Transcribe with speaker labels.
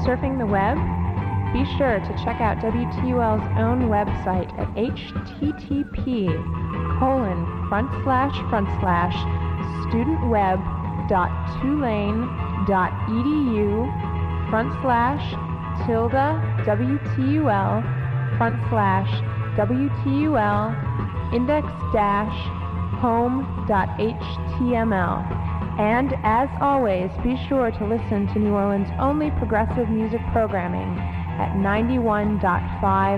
Speaker 1: surfing the web? Be sure to check out WTUL's own website at http://studentweb.tulane.edu//home.html. And as always, be sure to listen to New Orleans' only progressive music programming at 91.5